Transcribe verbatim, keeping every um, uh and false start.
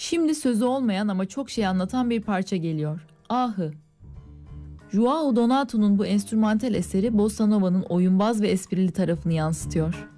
Şimdi sözü olmayan ama çok şey anlatan bir parça geliyor. Ahı. Joao Donato'nun bu enstrümantal eseri Bossa Nova'nın oyunbaz ve esprili tarafını yansıtıyor.